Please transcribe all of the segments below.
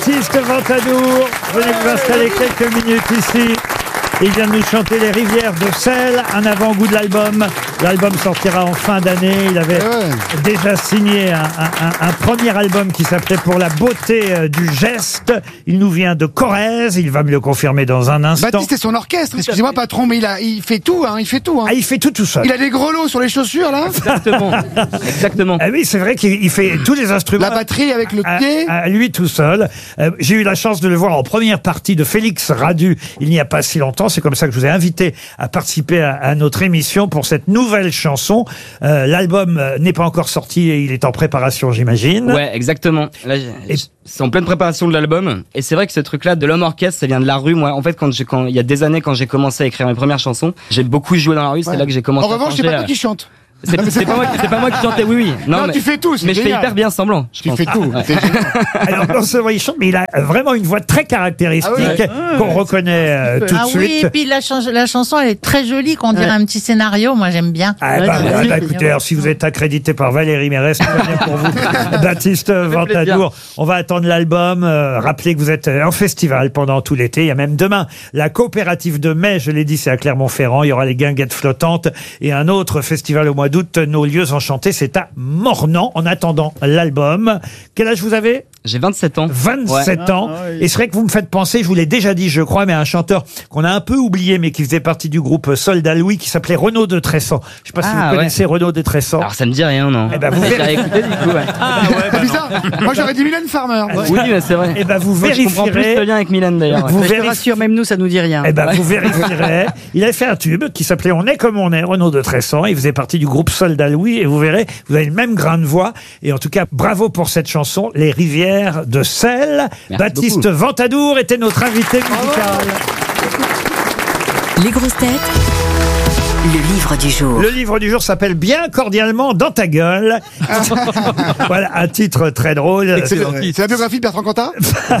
Baptiste Ventadour, venez vous installer quelques minutes ici. Il vient de nous chanter Les Rivières de Sel, un avant-goût de l'album. L'album sortira en fin d'année. Il avait déjà signé un premier album qui s'appelait Pour la beauté du geste. Il nous vient de Corrèze. Il va me le confirmer dans un instant. Baptiste, c'est son orchestre. Excusez-moi, patron, mais il fait tout, hein. Il fait tout, hein. Ah, il fait tout seul. Il a des grelots sur les chaussures, là. Exactement. Exactement. Ah oui, c'est vrai qu'il fait tous les instruments. La batterie avec le pied. À lui tout seul. J'ai eu la chance de le voir en première partie de Félix Radu il n'y a pas si longtemps. C'est comme ça que je vous ai invité à participer à notre émission pour cette nouvelle chanson. L'album n'est pas encore sorti et il est en préparation, j'imagine. Ouais, exactement. Là, c'est en pleine préparation de l'album. Et c'est vrai que ce truc-là, de l'homme orchestre, ça vient de la rue. Moi, en fait, il y a des années, quand j'ai commencé à écrire mes premières chansons, j'ai beaucoup joué dans la rue. C'est là que j'ai commencé. En revanche, c'est pas toi qui chante. C'est pas moi qui chantais, oui. Non, tu fais tout, mais je fais hyper bien semblant. Tu fais tout. Alors, non seulement il chante, mais il a vraiment une voix très caractéristique qu'on reconnaît tout de suite. Oui, et puis la chanson, elle est très jolie, qu'on dirait un petit scénario. Moi, j'aime bien. Écoutez, alors, si vous êtes accrédité par Valérie Mérès, c'est bien pour vous. Baptiste Ventadour, on va attendre l'album. Rappelez que vous êtes en festival pendant tout l'été. Il y a même demain la coopérative de mai, je l'ai dit, c'est à Clermont-Ferrand. Il y aura les Guinguettes flottantes et un autre festival au mois d'août, Nos lieux enchantés, c'est à Mornan. En attendant l'album, quel âge vous avez? J'ai 27 ans. 27 ans. Et c'est vrai que vous me faites penser, je vous l'ai déjà dit, je crois, mais à un chanteur qu'on a un peu oublié, mais qui faisait partie du groupe Soldat Louis, qui s'appelait Renaud de Tressan. Je sais pas si vous connaissez Renaud de Tressan. Alors ça me dit rien, non. Eh ben, vous verrez. Écouté, du coup, C'est bizarre. Moi, j'aurais dit Mylène Farmer. Oui, mais c'est vrai. Eh ben, vous Moi, je comprends plus vérifierez. le lien avec Mylène, d'ailleurs. Vous Je te rassure, même nous, ça nous dit rien. Eh ben, vous vérifierez. Il avait fait un tube qui s'appelait On est comme on est, Renaud de Tressan. Il faisait partie du groupe Soldat Louis et vous verrez, vous avez le même grain de voix. Et en tout cas, bravo pour cette chanson, Les Rivières de Sel. Merci Baptiste beaucoup. Ventadour était notre invité musical. Les grosses têtes, le livre du jour. Le livre du jour s'appelle Bien cordialement dans ta gueule. Voilà, un titre très drôle. C'est la biographie de Bertrand Cantat.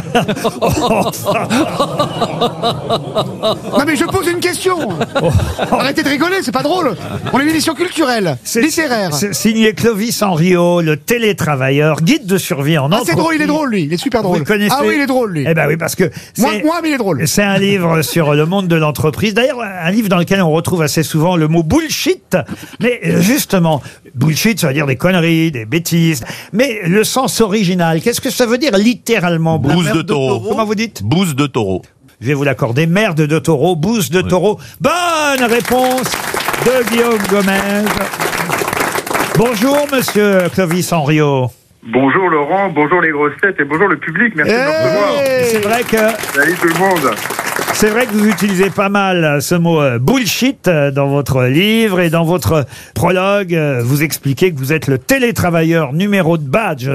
Non mais je pose une question. Arrêtez de rigoler, c'est pas drôle. On est une émission culturelle, littéraire. C'est signé Clovis Henriot, le télétravailleur, guide de survie en entreprise. C'est drôle, il est drôle lui, il est super drôle. Vous le connaissez? Ah oui, il est drôle lui. Eh ben oui, parce que Moi, mais il est drôle. c'est un livre sur le monde de l'entreprise. D'ailleurs, un livre dans lequel on retrouve assez souvent le mot bullshit. Mais justement, bullshit, ça veut dire des conneries, des bêtises. Mais le sens original, qu'est-ce que ça veut dire littéralement? Bouse de taureau. Comment vous dites? Bouse de taureau. Je vais vous l'accorder. Merde de taureau, bouse de taureau. Bonne réponse de Guillaume Gomez. Bonjour, monsieur Clovis Henriot. Bonjour Laurent, bonjour les grosses têtes et bonjour le public, merci de me recevoir. C'est vrai que... Salut tout le monde. C'est vrai que vous utilisez pas mal ce mot bullshit dans votre livre et dans votre prologue. Vous expliquez que vous êtes le télétravailleur numéro de badge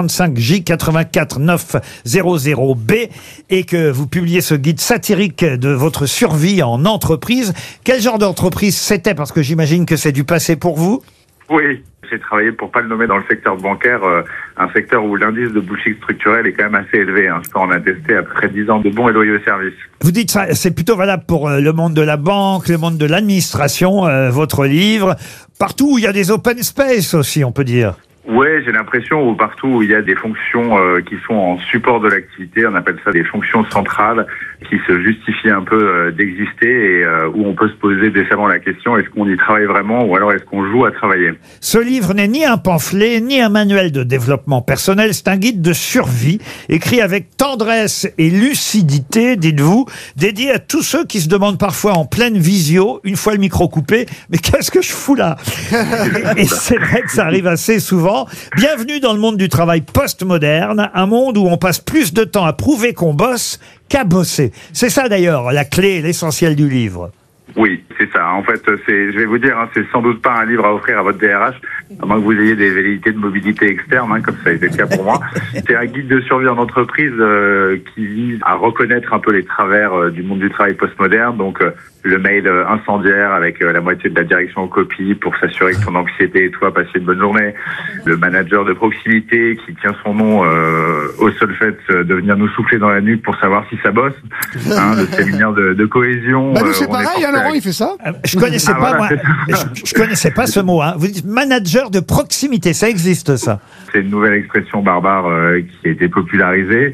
55J84900B et que vous publiez ce guide satirique de votre survie en entreprise. Quel genre d'entreprise c'était? Parce que j'imagine que c'est du passé pour vous. Oui, j'ai travaillé, pour pas le nommer, dans le secteur bancaire, un secteur où l'indice de bullshit structurel est quand même assez élevé. Je peux en attester après 10 ans de bons et loyaux services. Vous dites ça, c'est plutôt valable pour le monde de la banque, le monde de l'administration, votre livre, partout où il y a des open space aussi, on peut dire. Ouais, j'ai l'impression où partout où il y a des fonctions qui sont en support de l'activité, on appelle ça des fonctions centrales, qui se justifient un peu d'exister et où on peut se poser décemment la question, est-ce qu'on y travaille vraiment ou alors est-ce qu'on joue à travailler? Ce livre n'est ni un pamphlet, ni un manuel de développement personnel, c'est un guide de survie, écrit avec tendresse et lucidité, dites-vous, dédié à tous ceux qui se demandent parfois en pleine visio, une fois le micro coupé, mais qu'est-ce que je fous là? Et c'est vrai que ça arrive assez souvent. Bienvenue dans le monde du travail postmoderne, un monde où on passe plus de temps à prouver qu'on bosse qu'à bosser. C'est ça d'ailleurs la clé, l'essentiel du livre. Oui, c'est ça. En fait, je vais vous dire, c'est sans doute pas un livre à offrir à votre DRH, à moins que vous ayez des velléités de mobilité externe, comme ça a été le cas pour moi. C'est un guide de survie en entreprise qui vise à reconnaître un peu les travers du monde du travail postmoderne. Donc, le mail incendiaire avec la moitié de la direction en copie pour s'assurer que ton anxiété et toi passiez une bonne journée. Le manager de proximité qui tient son nom au seul fait de venir nous souffler dans la nuque pour savoir si ça bosse. Le séminaire de cohésion. Bah nous c'est pareil, Laurent il fait ça. Je connaissais pas, moi. Je connaissais pas ce mot. Vous dites manager de proximité, ça existe ça? C'est une nouvelle expression barbare qui a été popularisée.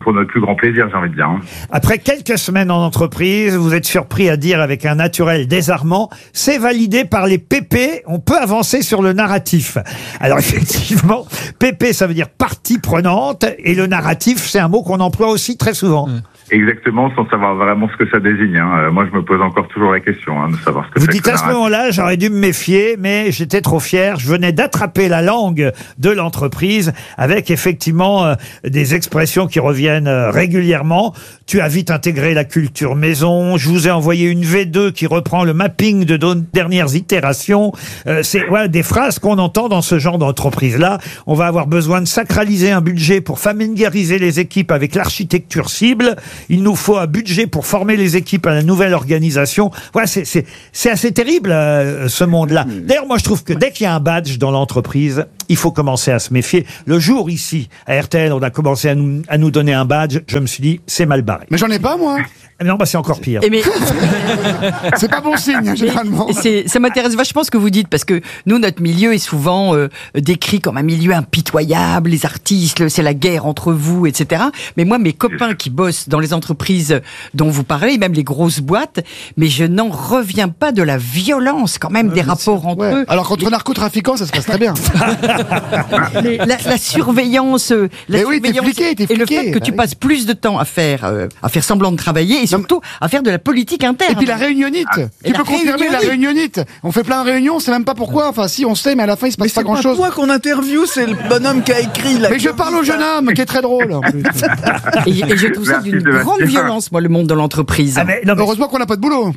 pour notre plus grand plaisir, j'ai envie de dire. Hein. Après quelques semaines en entreprise, vous êtes surpris à dire avec un naturel désarmant, c'est validé par les PP, on peut avancer sur le narratif. Alors effectivement, PP ça veut dire partie prenante, et le narratif c'est un mot qu'on emploie aussi très souvent. Exactement, sans savoir vraiment ce que ça désigne. Hein. Moi, je me pose encore toujours la question de savoir ce que Vous c'est. dites à ce moment-là, j'aurais dû me méfier, mais j'étais trop fier. Je venais d'attraper la langue de l'entreprise avec effectivement des expressions qui reviennent régulièrement. Tu as vite intégré la culture maison. Je vous ai envoyé une V2 qui reprend le mapping de nos dernières itérations. C'est des phrases qu'on entend dans ce genre d'entreprise-là. On va avoir besoin de sacraliser un budget pour familiariser les équipes avec l'architecture cible. Il nous faut un budget pour former les équipes à la nouvelle organisation. Voilà, c'est assez terrible, ce monde-là. D'ailleurs, moi, je trouve que dès qu'il y a un badge dans l'entreprise, il faut commencer à se méfier. Le jour, ici, à RTL, on a commencé à nous donner un badge. Je me suis dit, c'est mal barré. Mais j'en ai pas, moi. Non, c'est encore pire. Mais c'est pas bon signe, généralement. Ça m'intéresse vachement ce que vous dites, parce que nous, notre milieu est souvent décrit comme un milieu impitoyable, les artistes, c'est la guerre entre vous, etc. Mais moi, mes copains qui bossent dans les entreprises dont vous parlez, même les grosses boîtes, mais je n'en reviens pas de la violence quand même des rapports entre eux. Alors contre narcotrafiquants, ça se passe très bien. La surveillance, t'es fliqué. Et le fait que tu passes plus de temps à faire semblant de travailler, et surtout à faire de la politique interne. Et puis la réunionnite. Tu peux confirmer la réunionnite. On fait plein de réunions, on sait même pas pourquoi. Enfin, si, on sait, mais à la fin, il se passe pas grand-chose. C'est pas toi qu'on interviewe, c'est le bonhomme qui a écrit. Mais je parle au jeune homme, qui est très drôle. En plus. Et je trouve ça d'une grande violence, moi, le monde de l'entreprise. Heureusement qu'on n'a pas de boulot.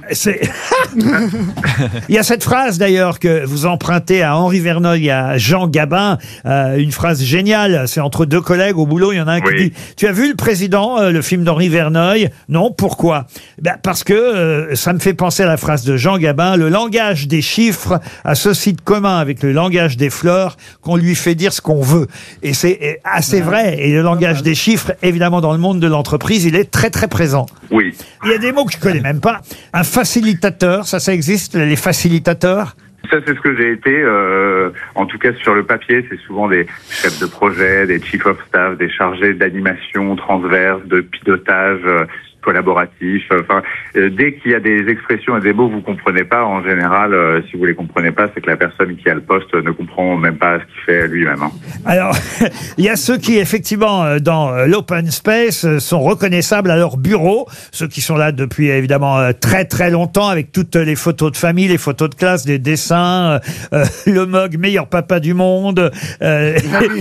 Il y a cette phrase, d'ailleurs, que vous empruntez à Henri Verneuil et à Jean Gabin. Une phrase géniale. C'est entre deux collègues au boulot. Il y en a un qui dit « Tu as vu le président, le film d'Henri Verneuil ?» Non, pourquoi ? Parce que ça me fait penser à la phrase de Jean Gabin, le langage des chiffres a ceci de commun avec le langage des fleurs qu'on lui fait dire ce qu'on veut. Et c'est assez vrai. Et le langage des chiffres, évidemment, dans le monde de l'entreprise, il est très très présent. Oui. Il y a des mots que je connais même pas. Un facilitateur, ça existe, les facilitateurs ? Ça, c'est ce que j'ai été. En tout cas, sur le papier, c'est souvent des chefs de projet, des chief of staff, des chargés d'animation transverse, de pilotage collaboratif. Enfin, dès qu'il y a des expressions et des mots que vous comprenez pas, en général, si vous les comprenez pas, c'est que la personne qui a le poste ne comprend même pas ce qu'il fait lui-même. Hein. Alors, il y a ceux qui, effectivement, dans l'open space, sont reconnaissables à leur bureau. Ceux qui sont là depuis, évidemment, très très longtemps, avec toutes les photos de famille, les photos de classe, les dessins, le mug meilleur papa du monde. Là,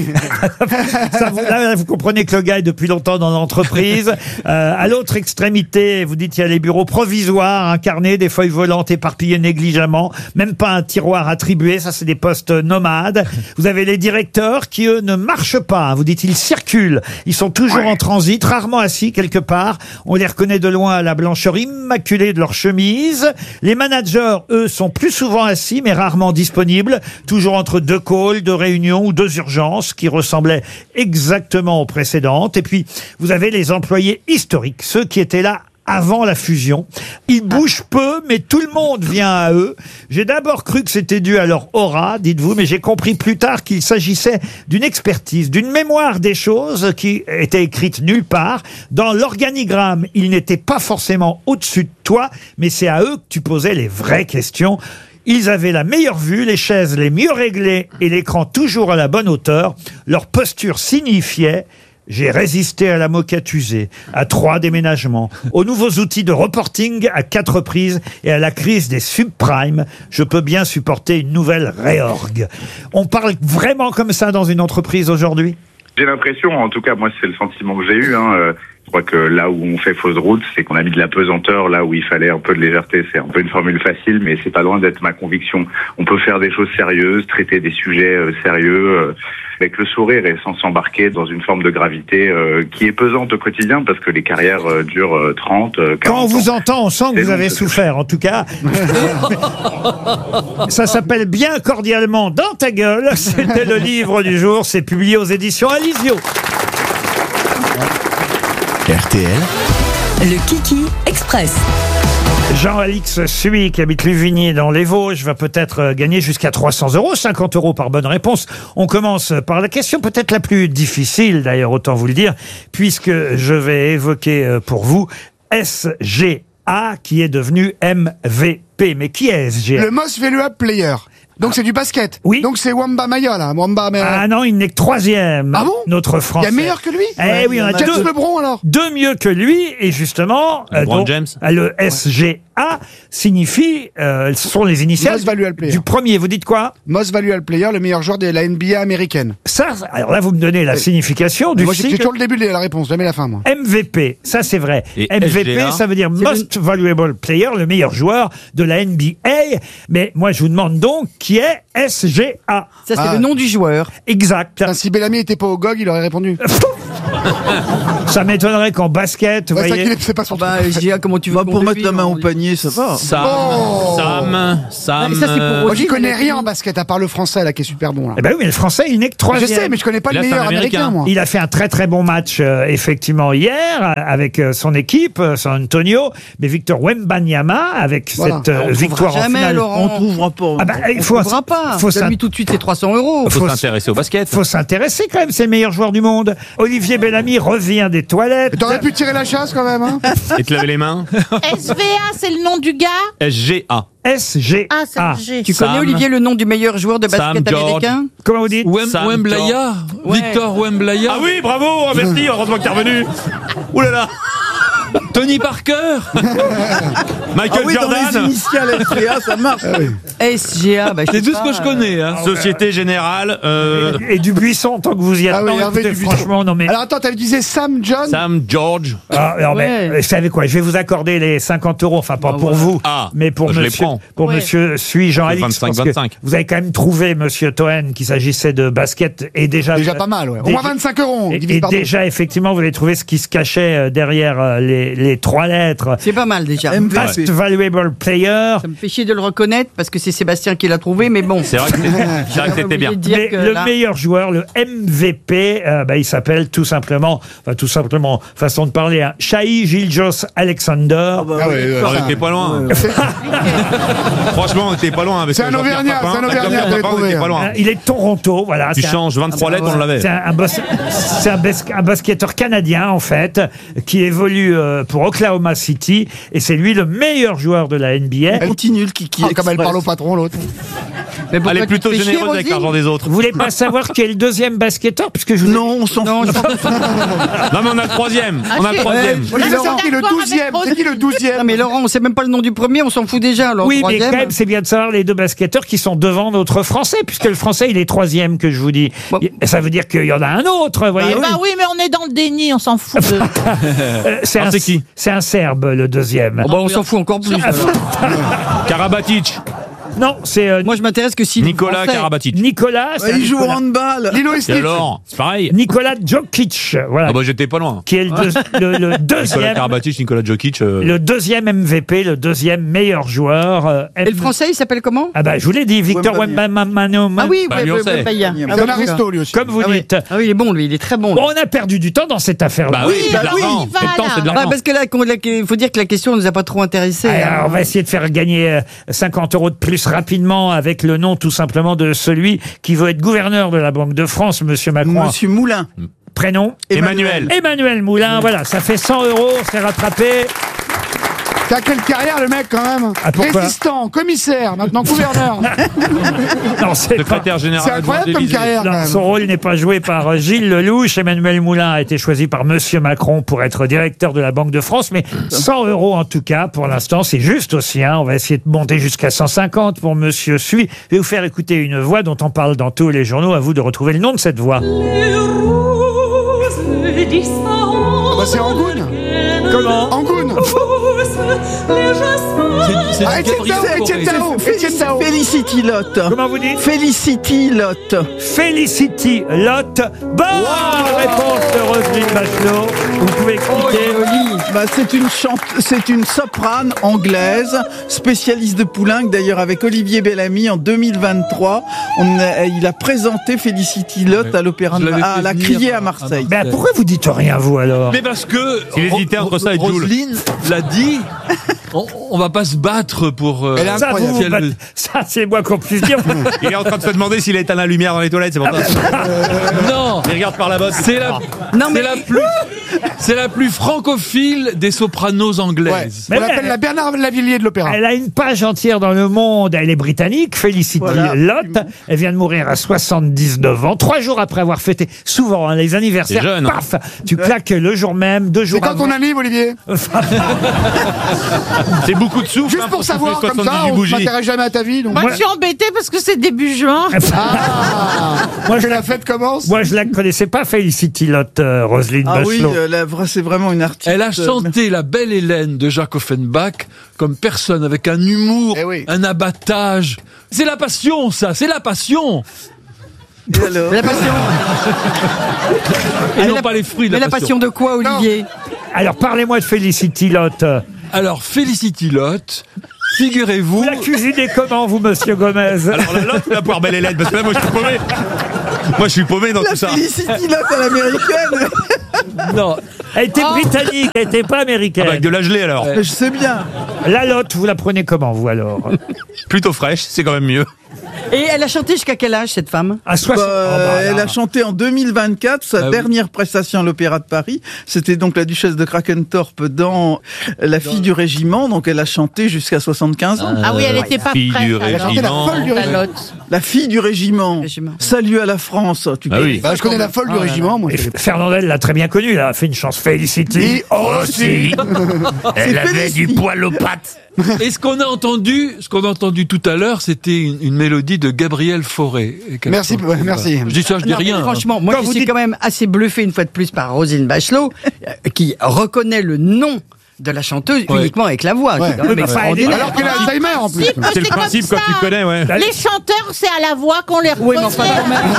vous comprenez que le gars est depuis longtemps dans l'entreprise. À l'autre extrémité, vous dites il y a les bureaux provisoires, un carnet, des feuilles volantes éparpillées négligemment, même pas un tiroir attribué, ça c'est des postes nomades. Vous avez les directeurs qui eux ne marchent pas, vous dites ils circulent, ils sont toujours en transit, rarement assis quelque part, on les reconnaît de loin à la blancheur immaculée de leur chemise. Les managers, eux, sont plus souvent assis mais rarement disponibles, toujours entre deux calls, deux réunions ou deux urgences qui ressemblaient exactement aux précédentes. Et puis vous avez les employés historiques, ceux qui étaient là avant la fusion. Ils bougent peu, mais tout le monde vient à eux. J'ai d'abord cru que c'était dû à leur aura, dites-vous, mais j'ai compris plus tard qu'il s'agissait d'une expertise, d'une mémoire des choses qui était écrite nulle part. Dans l'organigramme, ils n'étaient pas forcément au-dessus de toi, mais c'est à eux que tu posais les vraies questions. Ils avaient la meilleure vue, les chaises les mieux réglées et l'écran toujours à la bonne hauteur. Leur posture signifiait: j'ai résisté à la moquette usée, à 3 déménagements, aux nouveaux outils de reporting à 4 reprises et à la crise des subprimes. Je peux bien supporter une nouvelle réorg. On parle vraiment comme ça dans une entreprise aujourd'hui ? J'ai l'impression, en tout cas, moi, c'est le sentiment que j'ai eu. Je crois que là où on fait fausse route, c'est qu'on a mis de la pesanteur là où il fallait un peu de légèreté. C'est un peu une formule facile, mais c'est pas loin d'être ma conviction. On peut faire des choses sérieuses, traiter des sujets sérieux, avec le sourire et sans s'embarquer dans une forme de gravité qui est pesante au quotidien parce que les carrières durent 30, 40 ans. Quand on vous entend, on sent que vous avez souffert, en tout cas. Ça s'appelle Bien cordialement dans ta gueule. C'était le livre du jour. C'est publié aux éditions Alizio. RTL. Le Kiki Express. Jean-Alix Suy, qui habite Luvigny dans les Vosges, va peut-être gagner jusqu'à 300 €, 50 € par bonne réponse. On commence par la question peut-être la plus difficile, d'ailleurs, autant vous le dire, puisque je vais évoquer pour vous SGA, qui est devenu MVP. Mais qui est SGA? Le Most Valuable Player. Donc c'est du basket. Oui. Donc c'est Wamba Maya là. Ah non, il n'est que 3e. Ah bon? Notre Il Français. y a meilleur que lui? Eh oui, on a James deux. LeBron alors. Deux mieux que lui, et justement, LeBron James. le SGA signifie, ce sont les initiales Most Valuable Player. du premier. Vous dites quoi? Most Valuable Player, le meilleur joueur de la NBA américaine. Ça, alors là, vous me donnez la signification du Moi j'ai cycle. toujours le début de la réponse, jamais la fin moi. MVP, ça c'est vrai. Et MVP, SGA, ça veut dire Most Valuable Player, le meilleur joueur de la NBA. Mais moi, je vous demande donc qui est SGA. Ça, c'est Ah. le nom du joueur. Exact. Putain, si Bellamy était pas au GOG, il aurait répondu. Ça m'étonnerait qu'en basket, vous Ouais, voyez. c'est pas son Bah, truc. GA, comment tu veux Bah, pour qu'on mettre la devine, main au on- panier, ça va. Sam, Oh. Sam. Ah, mais ça, c'est pour Moi Roger, j'y connais mais- rien en basket à part le français là qui est super bon là. Eh ben oui, mais le français, il n'est que 3e. Je sais, mais je connais pas le Là, c'est meilleur un américain Américain. moi. Il a fait un très très bon match effectivement hier avec son équipe, San Antonio, mais Victor Wembanyama avec Voilà. cette On victoire trouvera en jamais, finale. Laurent. On trouvera pas. Ah bah, il On faut trouvera pas. faut Donne-lui tout de suite ses 300 €. Faut s'intéresser au basket. faut s'intéresser quand même, c'est le meilleur joueur du monde. Olivier Bellamy revient des toilettes. T'aurais pu tirer la chasse quand même hein. Et te laver les mains. SVA, c'est le nom du gars? SGA. SGA. Ah, c'est le G. Tu connais, Sam. Olivier, le nom du meilleur joueur de basket Sam George. américain? Comment vous dites? Sam Wemblaya. Ouais. Victor Wemblaya. Ah oui, bravo, merci, heureusement que t'es revenu. Ouh là là. Tony Parker. Michael Ah oui, dans les Jordan. initiales SGA, ça marche. SGA, bah, je C'est sais tout ce pas, que je connais. Hein. Société Générale. Et du Buisson, tant que vous y êtes. Ah oui, Non, Hervé écoutez, Dubuisson. franchement, non mais. Alors attends, tu disais Sam John. Sam George. Ah, alors, mais, Ouais. vous savez quoi? Je vais vous accorder les 50 €, enfin pas pour vous, Ah, mais pour je les monsieur, prends. pour Ouais. monsieur Suy Jean-Alix. 25, parce que 25. Vous avez quand même trouvé, monsieur Toen, qu'il s'agissait de basket et déjà Pas mal ouais. Au Déjà- moins 25 €. Et, divise par deux. déjà, effectivement, vous avez trouvé ce qui se cachait derrière les trois lettres. C'est pas mal déjà. Most Valuable Player. Ça me fait chier de le reconnaître parce que c'est Sébastien qui l'a trouvé, mais bon. C'est vrai que c'était bien. Mais le meilleur joueur, le MVP, il s'appelle tout simplement, façon de parler, hein, Shai Gilgeous-Alexander. Ah ouais, On était pas loin. Franchement, on était pas loin. Avec C'est un Jean-Pierre Auvergnat, Papin. c'est un Auvergnat, Jean-Pierre vous l'avez Papin, on trouvé, était pas hein. loin. Il est de Toronto, voilà. Tu C'est un- changes 23 lettres, on l'avait. C'est un basketteur canadien, en fait, qui évolue pour Oklahoma City, et c'est lui le meilleur joueur de la NBA. Continue le kiki. Ah, comme elle parle au patron l'autre. Mais pourquoi Elle est tu te plutôt fais chier, généreuse avec Rosine l'argent des autres. Vous voulez pas savoir qui est le deuxième basketteur, puisque je vous ai- Non, on s'en Non, fout. Non, mais on a le troisième. Ah, On a le je- troisième. Moi, je sais Laurent. c'est qui le D'accord 12e. avec C'est qui le 12e? Non, mais Laurent, on sait même pas le nom du premier, on s'en fout déjà. Alors, Oui, mais troisième. quand même, c'est bien de savoir les deux basketteurs qui sont devant notre Français, puisque le Français, il est troisième, que je vous dis. Bon. Ça veut dire qu'il y en a un autre, vous voyez. Bah oui, mais on est dans le déni, on s'en fout. C'est Ah, c'est qui C'est un Serbe, le deuxième. Oh, bah, on s'en fout encore plus. alors. Karabatic. Non, c'est Moi, je m'intéresse que si. Nicolas Karabatic. Nicolas. c'est Il joue au Nicolas- handball. Lilo et Et Stitch. alors, c'est pareil. Nicolas Djokic, voilà, Ah bah j'étais pas loin. qui est le Nicolas deuxième. Karabatic, Nicolas Djokic. Le deuxième MVP, le deuxième meilleur joueur. Et le français, il s'appelle comment? Ah bah je vous l'ai dit, Victor Wembanyama. Ah oui, Bah, ouais, lui, on ouais, sait. ouais, Paya. C'est Ah, un voilà. aristo lui aussi. Comme vous Ah oui. dites. Ah oui, il est bon, lui, il est très bon. Bon, on a perdu du temps dans cette affaire-là. Bah oui, Oui, c'est de bah oui, l'argent. voilà. Le temps, c'est de Ah, l'argent. parce que là, il faut dire que la question nous a pas trop intéressés. Alors, on va essayer de faire gagner 50 € de plus rapidement avec le nom tout simplement de celui qui veut être gouverneur de la Banque de France, Monsieur Macron. Monsieur Moulin. Prénom Emmanuel. Emmanuel Moulin. Voilà, ça fait 100 €, c'est rattrapé. T'as quelle carrière le mec quand même? Ah, pourquoi Résistant, commissaire, maintenant gouverneur. Non, c'est pas... Secrétaire général. C'est incroyable comme carrière quand Non, même. son rôle n'est pas joué par Gilles Lelouch. Emmanuel Moulin a été choisi par Monsieur Macron pour être directeur de la Banque de France. Mais 100 € en tout cas, pour l'instant, c'est juste aussi. Hein. On va essayer de monter jusqu'à 150 pour Monsieur Suy. Je vais vous faire écouter une voix dont on parle dans tous les journaux. À vous de retrouver le nom de cette voix. Bah, c'est Angoune. Comment? Angoune. C'est Ah, du Gabriel Etienne Fauré. Tao, Etienne Tao. Felicity Lot. Comment vous dites? Felicity Lot. Felicity Lot. Bonne réponse de Roselyne Bachelot. Vous pouvez expliquer. Bah, c'est une soprane anglaise, spécialiste de Poulenc, d'ailleurs avec Olivier Bellamy en 2023. Il a présenté Felicity Lot à l'Opéra Je l'avais à fait la venir Criée à à Marseille. Mais pourquoi vous dites rien, vous, alors? Mais parce que Il hésitait entre ça et Jul. Roselyne l'a dit, on va pas se battre pour. Elle est Ça, incroyable. vous battez. Ça, c'est moi qu'on puisse dire. Il est en train de se demander s'il a éteint la lumière dans les toilettes, c'est pour ça. Non, Il regarde par la botte. c'est la plus francophile des sopranos Ouais. anglaises. On Mais l'appelle la Bernard Lavillier de l'opéra. Elle a une page entière dans Le Monde. Elle est britannique, Felicity Voilà. Lot. Elle vient de mourir à 79 ans. 3 jours après avoir fêté, souvent, les anniversaires, C'est jeune, hein. paf, tu claques le jour même, 2 jours C'est quand avant. ton anniv, Olivier? C'est beaucoup de souffle. Juste pour savoir, comme ça, on ne bougies. s'intéresse jamais à ta vie. Donc. Moi, je suis embêtée parce que c'est début juin. Moi, je La fête commence. Moi, je la connaissais pas, Felicity Lot, Roselyne Ah oui, Bachelot. c'est vraiment une artiste. Elle a chanté La Belle Hélène de Jacques Offenbach comme personne, avec un humour, Eh oui. un abattage. C'est la passion, ça, c'est la passion. Et alors La passion. Et non pas les fruits de Mais la la passion de quoi, Olivier? Alors, parlez-moi de Felicity Lot. Alors, Felicity Lot, figurez-vous. Vous la cuisinez comment, vous, monsieur Gomez? Alors là, tu vas pouvoir belle Hélène, parce que là, moi, je suis paumé. Moi, je suis paumé dans La tout ça. Felicity Lot à l'américaine. Non, Elle était britannique, elle était pas américaine. Avec de la gelée, alors. Je sais bien. La Lot, vous la prenez comment, vous, alors? Plutôt fraîche, c'est quand même mieux. Et elle a chanté jusqu'à quel âge, cette femme? À 60. Elle a chanté en 2024 sa Ah oui. dernière prestation à l'Opéra de Paris. C'était donc la duchesse de Krakenthorpe dans La fille du régiment. Donc elle a chanté jusqu'à 75 ans. Ah oui, elle était pas Fille prête. du alors. chanté la folle du La régiment. Lotte. La fille du régiment. Régiment. Salut à la France. Tu Ah oui. Bah, je connais la folle du régiment, moi. Et Fernandel l'a très bien connue, elle a fait une chance Felicity. Et aussi. Elle avait Felicity. du poil aux pattes. et ce qu'on a entendu tout à l'heure, c'était une mélodie de Gabriel Fauré. Merci, ouais, merci. Je dis ça, je dis Non, mais rien. franchement, moi Quand je vous suis dites- quand même assez bluffé une fois de plus par Roselyne Bachelot, qui reconnaît le nom de la chanteuse Ouais. uniquement avec la voix. Ouais. qui est quand même Oui, mais enfin, extraordinaire. Alors qu'elle a Alzheimer, en plus. Si, C'est le comme principe ça. quand tu connais, ouais. Les chanteurs, c'est à la voix qu'on les reconnaît. Oui, mais enfin, quand même.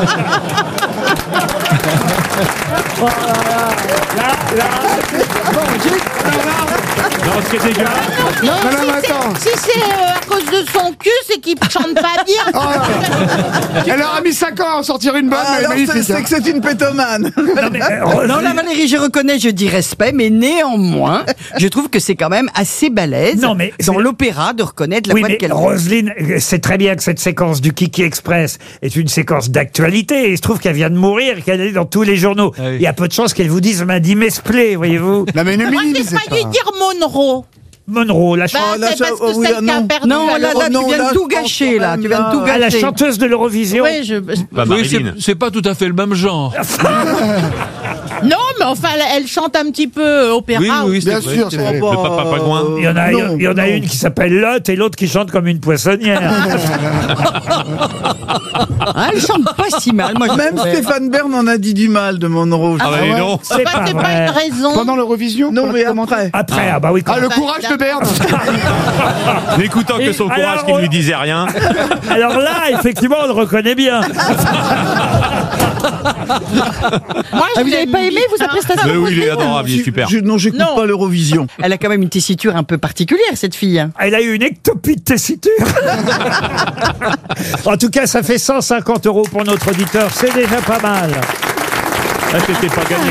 Non, c'est dégueulasse. Non, Non, non, mais attends. si c'est à cause de son cul, c'est qu'il chante pas bien. Oh là là. Elle aura mis 5 ans à en sortir une bonne, Ah, mais alors magnifique. c'est hein. que c'est une pétomane. Non, la Valérie, je reconnais, je dis respect, mais néanmoins, je trouve que c'est quand même assez balèze Non, mais dans c'est- l'opéra de reconnaître la Oui, voix de mais quelqu'un. Roselyne, c'est très bien que cette séquence du Kiki Express est une séquence d'actualité. Et il se trouve qu'elle vient de mourir et qu'elle est dans tous les journaux. Ah oui. Il y a peu de chances qu'elle vous dise m'a dit Mesplay, voyez-vous. Non, mais ne Moi, minimisez j'ai failli pas. dire Monroe. Monroe, la, Bah, là, c'est ça- parce que oh oui, celle qui a non. perdu. Non, la là, Lotte. tu viens là, de tout je pense gâcher, quand là. même, Tu viens de tout là. la gâcher. chanteuse de l'Eurovision. Oui, Bah, Oui, Marilyn. c'est pas tout à fait le même genre. Non, mais enfin, elle chante un petit peu opéra. Oui, oui, c'est Bien vrai, sûr, c'est c'est vrai. vrai. Le papa pingouin. Il y en a, non, il y en a non. une qui s'appelle Lotte et l'autre qui chante comme une poissonnière. Ah, elle chante pas si mal. Moi, je Même trouvais. Stéphane Bern en a dit du mal de Monroe. Ah bah dis donc. C'est Bah, pas c'est pas vrai. une raison. Pendant l'Eurovision Non, pour mais la commenter. après. Après, ah bah oui. Ah, le Bah, courage de Berne. N'écoutant que Et son courage alors, qui ne lui disait rien. Alors là, effectivement, on le reconnaît bien. Moi, je Ah, vous n'avez l'aime pas aimé, vous, sa bien. prestation? Mais oui, il est adorable, il est super. Non, j'écoute Non. pas l'Eurovision. Elle a quand même une tessiture un peu particulière, cette fille. Elle a eu une ectopie de tessiture. En tout cas, ça fait 150 € pour notre auditeur. C'est déjà pas mal. Là, c'était pas gagné.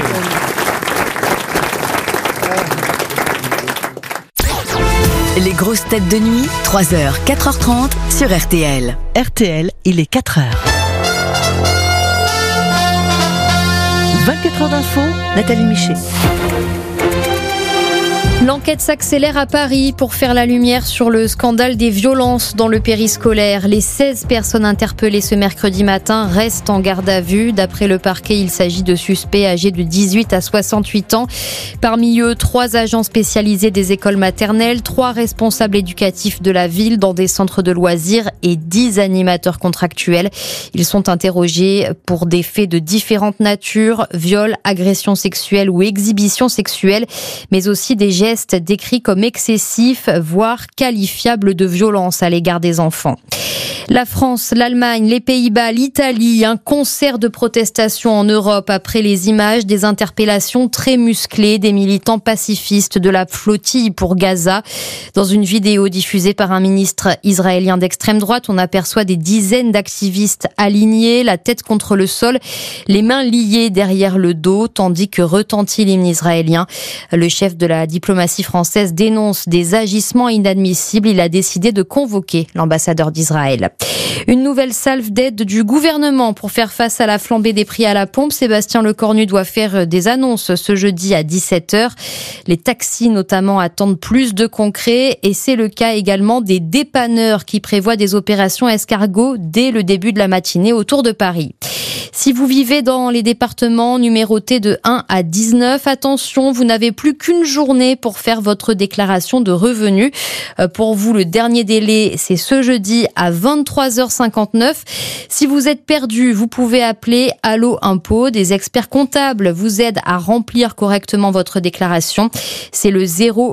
Les grosses têtes de nuit, 3h, 4h30 sur RTL. RTL, il est 4h. 24 heures d'info, Nathalie Miché. L'enquête s'accélère à Paris pour faire la lumière sur le scandale des violences dans le périscolaire. Les 16 personnes interpellées ce mercredi matin restent en garde à vue. D'après le parquet, il s'agit de suspects âgés de 18 à 68 ans. Parmi eux, 3 agents spécialisés des écoles maternelles, 3 responsables éducatifs de la ville dans des centres de loisirs et 10 animateurs contractuels. Ils sont interrogés pour des faits de différentes natures, viols, agressions sexuelles ou exhibitions sexuelles, mais aussi des gestes geste décrit comme excessif, voire qualifiable de violence à l'égard des enfants. La France, l'Allemagne, les Pays-Bas, l'Italie, un concert de protestation en Europe après les images des interpellations très musclées des militants pacifistes de la flottille pour Gaza. Dans une vidéo diffusée par un ministre israélien d'extrême droite, on aperçoit des dizaines d'activistes alignés, la tête contre le sol, les mains liées derrière le dos, tandis que retentit l'hymne israélien. Le chef de la diplomatie française dénonce des agissements inadmissibles. Il a décidé de convoquer l'ambassadeur d'Israël. Une nouvelle salve d'aide du gouvernement pour faire face à la flambée des prix à la pompe. Sébastien Lecornu doit faire des annonces ce jeudi à 17h. Les taxis notamment attendent plus de concret et c'est le cas également des dépanneurs qui prévoient des opérations escargot dès le début de la matinée autour de Paris. Si vous vivez dans les départements numérotés de 1 à 19, attention, vous n'avez plus qu'une journée pour faire votre déclaration de revenus. Pour vous, le dernier délai, c'est ce jeudi à 23h59. Si vous êtes perdu, vous pouvez appeler Allo Impôt. Des experts comptables vous aident à remplir correctement votre déclaration. C'est le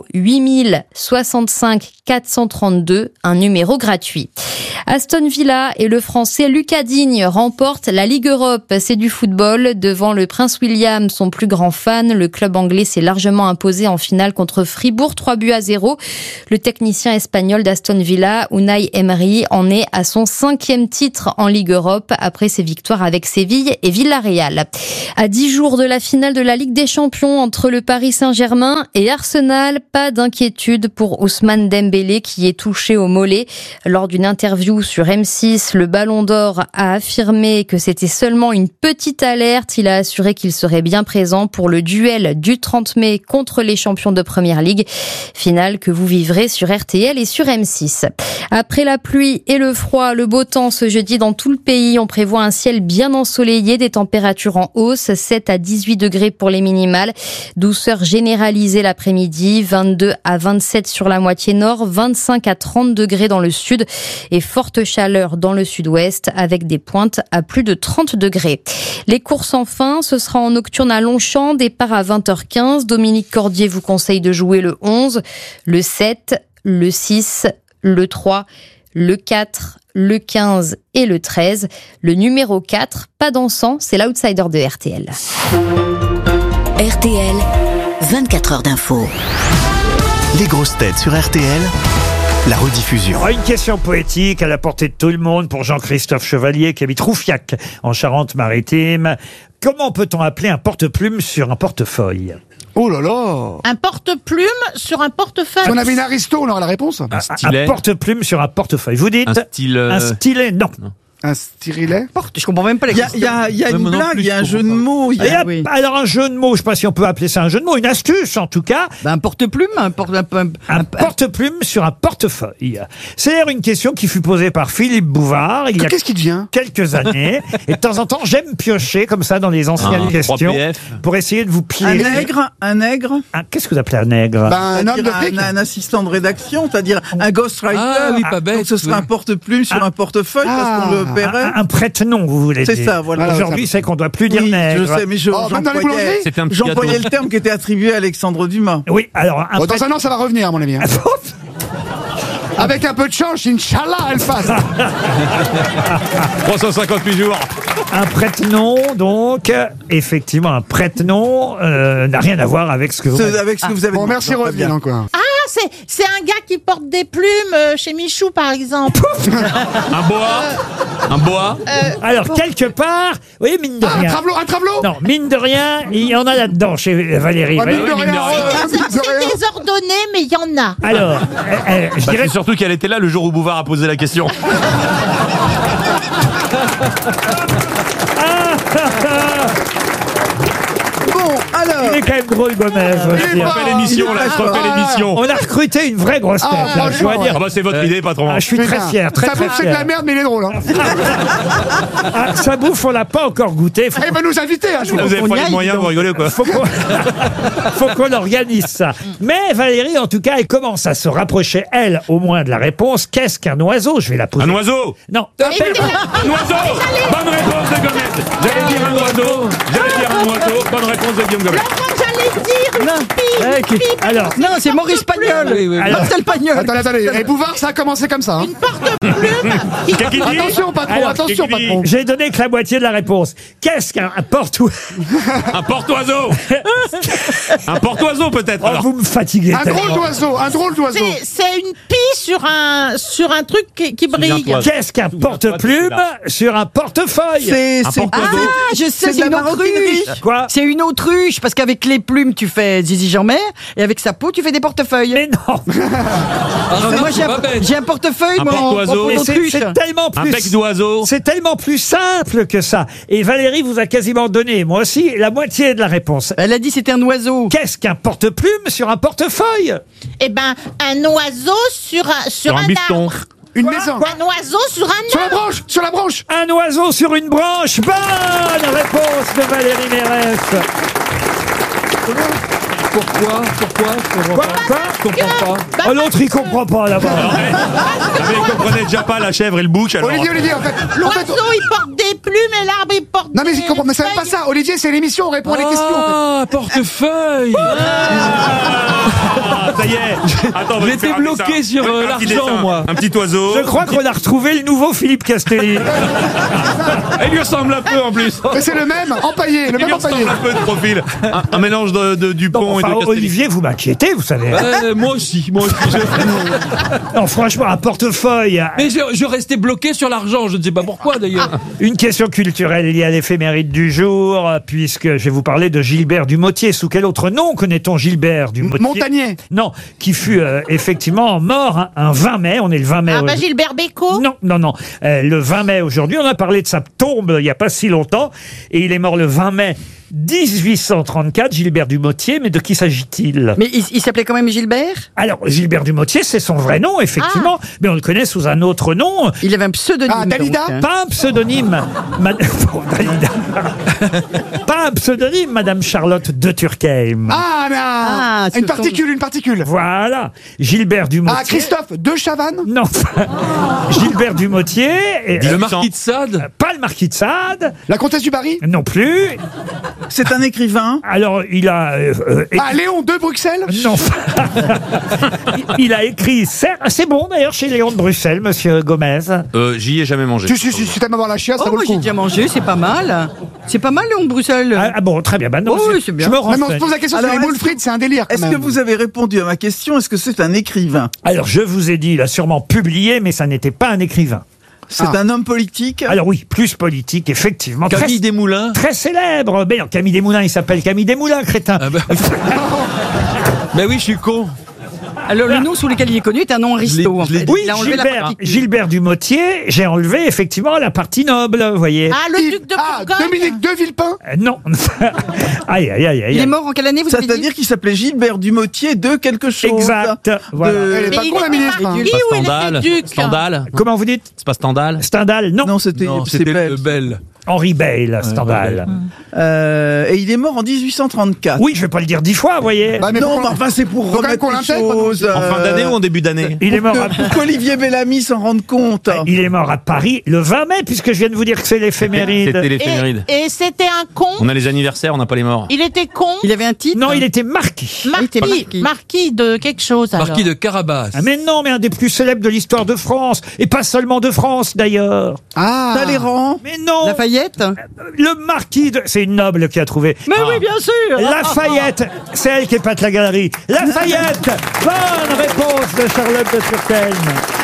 08 65 432, un numéro gratuit. Aston Villa et le Français Lucas Digne remportent la Ligue Europe. C'est du football. Devant le Prince William, son plus grand fan, le club anglais s'est largement imposé en finale contre Fribourg, 3-0. Le technicien espagnol d'Aston Villa, Unai Emery, en est à son 5e titre en Ligue Europe après ses victoires avec Séville et Villarreal. À 10 jours de la finale de la Ligue des Champions entre le Paris Saint-Germain et Arsenal, pas d'inquiétude pour Ousmane Dembélé qui est touché au mollet. Lors d'une interview sur M6, le Ballon d'Or a affirmé que c'était seulement une petite alerte. Il a assuré qu'il serait bien présent pour le duel du 30 mai contre les champions de Première Ligue. Finale que vous vivrez sur RTL et sur M6. Après la pluie et le froid, le beau temps ce jeudi dans tout le pays. On prévoit un ciel bien ensoleillé, des températures en hausse, 7 à 18 degrés pour les minimales. Douceur généralisée l'après-midi, 22 à 27 sur la moitié nord, 25 à 30 degrés dans le sud et forte chaleur dans le sud-ouest avec des pointes à plus de 30 degrés. Les courses enfin, ce sera en nocturne à Longchamp, départ à 20h15. Dominique Cordier vous conseille de jouer le 11, le 7, le 6, le 3, le 4, le 15 et le 13. Le numéro 4, pas dansant, c'est l'outsider de RTL. RTL, 24 heures d'info. Les grosses têtes sur RTL. La rediffusion. Une question poétique à la portée de tout le monde pour Jean-Christophe Chevalier qui habite Roufiac en Charente-Maritime. Comment peut-on appeler un porte-plume sur un portefeuille ? Oh là là! Un porte-plume sur un portefeuille. Si on avait une aristo, on aurait la réponse. Un porte-plume sur un portefeuille. Vous dites un stylet, non. Un stylet? Je comprends même pas les questions. Il y a une blague, il y a un jeu de mots. Alors un jeu de mots, je ne sais pas si on peut appeler ça un jeu de mots, une astuce en tout cas. Un porte-plume, un porte-plume sur un portefeuille. C'est d'ailleurs une question qui fut posée par Philippe Bouvard il y a quelques années. Et de temps en temps, j'aime piocher comme ça dans les anciennes questions pour essayer de vous piéger. Un nègre. Qu'est-ce que vous appelez un nègre? Un assistant de rédaction, c'est-à-dire un ghostwriter. Ah oui, pas bête. Donc ce serait un porte-plume sur un portefeuille parce qu'on le un prête-nom, vous voulez dire. C'est ça, voilà. Aujourd'hui, c'est qu'on ne doit plus dire nègre. Je sais, mais j'employais le terme qui était attribué à Alexandre Dumas. Oui, alors... dans un an, ça va revenir, à mon avis. Avec un peu de chance, Inch'Allah, elle passe. 358 jours. Un prête-nom, donc, effectivement, un prête-nom n'a rien à voir avec ce que vous avez dit. Bon, merci, Roselyne, encore. C'est un gars qui porte des plumes chez Michou, par exemple. Un boa. Alors, quelque part, oui, mine de rien. Un travelot. Non, mine de rien, il y en a là-dedans chez Valérie. C'est désordonné, mais il y en a. Alors, je dirais surtout qu'elle était là le jour où Bouvard a posé la question. Alors, il est quand même drôle, Gomez. Je refais l'émission, On a recruté une vraie grosse tête, là, je dois dire. C'est votre idée, patron. Je suis très fier, très fier. C'est de la merde, mais il est drôle. Sa bouffe, on l'a pas encore goûté. Il va nous inviter. Vous avez pas les moyens, vous rigolez quoi? Faut qu'on organise ça. Mais Valérie, en tout cas, elle commence à se rapprocher, elle, au moins, de la réponse. Qu'est-ce qu'un oiseau? Je vais la poser. Un oiseau? Non. Un oiseau. Bonne réponse de Gomez. J'allais dire un oiseau. Bonne réponse de Guillaume Gomez. J'allais dire Alors, non, c'est Maurice Pagnol. Marcel Pagnol. Attendez. Et Bouvard, ça a commencé comme ça. Une porte-plume. Attention, patron, Alors, attention, patron. j'ai donné que la moitié de la réponse. Qu'est-ce qu'un porte-oiseau? Un porte-oiseau. Un porte-oiseau peut-être. Oh, alors. vous me fatiguez. Un drôle d'oiseau, un drôle d'oiseau. C'est une pie sur un truc qui brille. Qu'est-ce qu'un porte-plume sur un portefeuille? C'est Un porte-oiseau. Ah, je sais, C'est de c'est la une autruche. Quoi? C'est une autruche, parce qu'avec les plumes, tu fais Zizi Jean-Mer, et avec sa peau, tu fais des portefeuilles. Mais non. Moi, j'ai un portefeuille, Un moi, en porte-oiseau. peau Mais c'est d'autruche. tellement Un plus. bec d'oiseau. C'est tellement plus simple que ça. Et Valérie vous a quasiment donné, moi aussi, la moitié de la réponse. Elle a dit c'était un oiseau. Qu'est-ce qu'un porte-plume sur un portefeuille? Eh ben, un oiseau sur un bifton. arbre. Une maison. Un oiseau sur un Sur la arbre. branche, sur la branche. Un oiseau sur une branche. Bonne réponse de Valérie Mérès. Pourquoi Je comprends Quoi pas. Je comprends pas. Oh, l'autre, il comprend pas là-bas. Mais il comprenait déjà pas la chèvre et le bouc. Alors. Olivier, en fait. L'oiseau, il porte des plumes et l'arbre, il porte Non, mais des il comprend, mais c'est même pas ça. Olivier, c'est l'émission, on répond à les questions, en fait. Ah, portefeuille. Ah, ça y est. Attends, on va J'étais faire un bloqué dessin. sur, Un petit l'argent, dessin. moi. Un petit oiseau. Je crois qu'on a retrouvé le nouveau Philippe Castelli. Il lui ressemble un peu en plus. Mais c'est le même, empaillé, le Il même lui ressemble empaillé. un peu de profil. Un mélange de Dupont et de Enfin, Castelli. Olivier, vous m'inquiétez, vous savez. Moi aussi. Non, franchement, un portefeuille. Mais je restais bloqué sur l'argent, je ne sais pas pourquoi d'ailleurs. Une question culturelle liée à l'éphéméride du jour, puisque je vais vous parler de Gilbert Dumotier. Sous quel autre nom connaît-on Gilbert Dumotier? Montagnier. Non, qui fut effectivement mort un 20 mai. On est le 20 mai. Ah bah Gilbert Bécaud. Non. Le 20 mai aujourd'hui, on a parlé de sa tombe il n'y a pas si longtemps. Et il est mort le 20 mai 1834, Gilbert Dumotier. Mais de qui s'agit-il? Mais il s'appelait quand même Gilbert? Alors, Gilbert Dumotier, c'est son vrai nom, effectivement. Mais on le connaît sous un autre nom. Il avait un pseudonyme. Ah, Dalida donc, hein. Pas un pseudonyme. Bon, Dalida. Pas un pseudonyme, Madame Charlotte de Turckheim. Ah, mais Ah, une particule. Voilà. Gilbert Dumotier. Ah, Christophe de Chavannes. Non. Gilbert Dumotier. Le marquis de Sade. Pas le marquis de Sade. La comtesse du Barry. Non plus. C'est un écrivain. Alors, il a... Ah, Léon de Bruxelles. Non. Il a écrit... C'est bon, d'ailleurs, chez Léon de Bruxelles, monsieur Gomez. J'y ai jamais mangé. Si t'aimes avoir la chiasse, ça Oh, vaut moi le j'ai coup. déjà mangé, c'est pas mal. C'est pas mal, Léon de Bruxelles. Ah bon, très bien. Bah non, Oh, oui, c'est bien. Je me Non, mais on se renseigne. pose la question Alors, sur les moules est-ce- frites, c'est un délire quand Est-ce même. que vous avez répondu à ma question? Est-ce que c'est un écrivain? Alors, je vous ai dit, il a sûrement publié, mais ça n'était pas un écrivain. C'est un homme politique? Alors oui, plus politique, effectivement. Camille Desmoulins. Très célèbre. Mais non, Camille Desmoulins, il s'appelle Camille Desmoulins, crétin. Ah bah. Mais oui, je suis con. Alors le nom sous lequel il est connu est un nom aristo. En fait. Oui, Il a enlevé la Gilbert, particule. Gilbert Dumotier, j'ai enlevé effectivement la partie noble, vous voyez. Ah, le duc de Bourgogne. Dominique de Villepin. Non. Aïe, aïe, aïe, aïe. Il est mort en quelle année, vous avez dit? C'est-à-dire qu'il s'appelait Gilbert Dumotier de quelque chose. Exact. Voilà. Elle est Mais pas il con, la était ministre. hein. marquis ou il était duc? Stendhal. Comment vous dites? C'est pas Stendhal. Stendhal? Non. Non, c'était Non, c'est c'était Bell. le Bel. Henri Bale, Stendhal. Et il est mort en 1834. Oui, je vais pas le dire 10 fois, vous voyez. Bah, mais Non, pourquoi- mais enfin, c'est pour Faut quand même remettre qu'on les l'intègre, choses. En fin d'année ou en début d'année? Il est mort à... Pour qu'Olivier Bellamy s'en rende compte. Il est mort à Paris le 20 mai, puisque je viens de vous dire que c'est l'éphéméride. C'était l'éphéméride. Et c'était un con. On a les anniversaires, on n'a pas les morts. Il était con. Il avait un titre? Non, il était marquis. était Marquis. Marquis de quelque chose alors. Marquis de Carabas. Ah, mais non, mais un des plus célèbres de l'histoire de France. Et pas seulement de France, d'ailleurs. Ah. Talleyrand. Mais non. Lafayette? Le marquis de... C'est une noble qui a trouvé. Mais oui, bien sûr. Lafayette, c'est elle qui épate la galerie. Lafayette, bonne réponse de Charlotte de Turckheim.